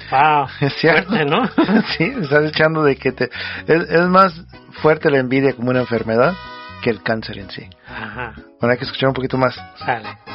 Wow. Es cierto, fuerte, ¿no? Sí, estás echando de que es más fuerte la envidia como una enfermedad que el cáncer en sí. Ajá. Bueno, hay que escuchar un poquito más. Sale.